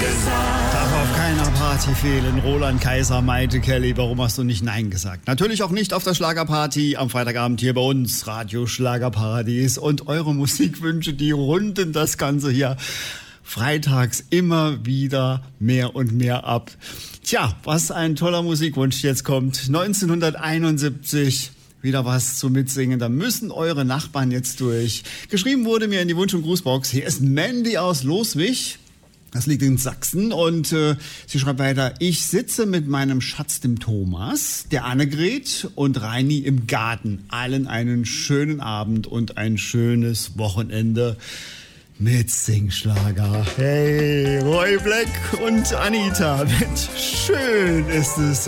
Darf auf keiner Party fehlen. Roland Kaiser, Maite Kelly, warum hast du nicht Nein gesagt? Natürlich auch nicht auf der Schlagerparty am Freitagabend hier bei uns. Radio Schlagerparadies und eure Musikwünsche, die runden das Ganze hier freitags immer wieder mehr und mehr ab. Tja, was ein toller Musikwunsch jetzt kommt. 1971. Wieder was zu mitsingen, da müssen eure Nachbarn jetzt durch. Geschrieben wurde mir in die Wunsch- und Grußbox, hier ist Mandy aus Loswig. Das liegt in Sachsen und sie schreibt weiter, ich sitze mit meinem Schatz, dem Thomas, der Annegret und Reini im Garten. Allen einen schönen Abend und ein schönes Wochenende mit Singschlager. Hey, Roy Black und Anita, schön ist es.